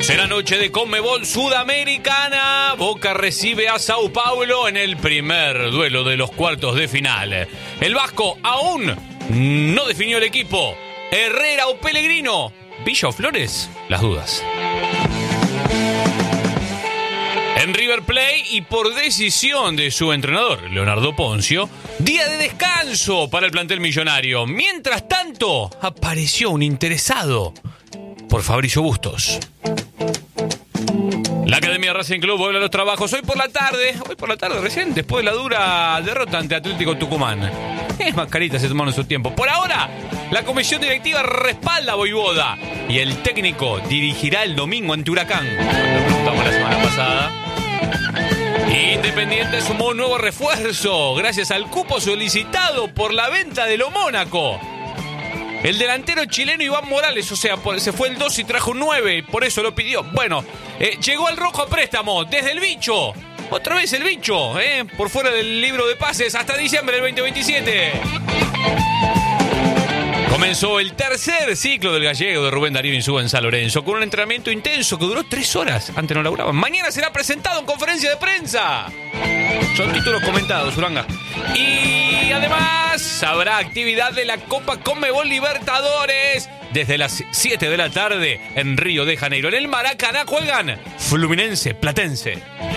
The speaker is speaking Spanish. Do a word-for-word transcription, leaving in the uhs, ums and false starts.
Será noche de Conmebol Sudamericana. Boca recibe a Sao Paulo en el primer duelo de los cuartos de final. El vasco aún no definió el equipo. Herrera o Pellegrino. Villa o Flores, las dudas. En River Plate y por decisión de su entrenador, Leonardo Poncio, día de descanso para el plantel millonario. Mientras tanto, apareció un interesado por Fabricio Bustos. La Academia Racing Club vuelve a los trabajos hoy por la tarde, hoy por la tarde recién, después de la dura derrota ante Atlético Tucumán. Es mascarita, se tomaron su tiempo. Por ahora, la comisión directiva respalda a Voivoda y el técnico dirigirá el domingo ante Huracán. Lo preguntamos la semana pasada. Independiente sumó un nuevo refuerzo gracias al cupo solicitado por la venta de lo Mónaco. El delantero chileno Iván Morales, o sea, se fue el dos y trajo un nueve, y por eso lo pidió. Bueno, eh, llegó al rojo a préstamo desde el bicho. Otra vez el bicho, eh, por fuera del libro de pases hasta diciembre del veinte veintisiete. Comenzó el tercer ciclo del gallego de Rubén Darío Insúa en San Lorenzo con un entrenamiento intenso que duró tres horas. Antes no laburaban. Mañana será presentado en conferencia de prensa. Son títulos comentados, Uranga. Y además habrá actividad de la Copa Conmebol Libertadores desde las siete de la tarde en Río de Janeiro. En el Maracaná juegan Fluminense Platense.